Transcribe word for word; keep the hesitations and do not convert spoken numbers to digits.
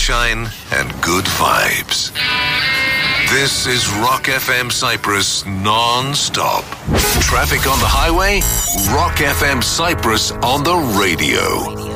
sunshine and good vibes. This is Rock F M Cyprus non-stop. Traffic on the highway? Rock F M Cyprus on the radio.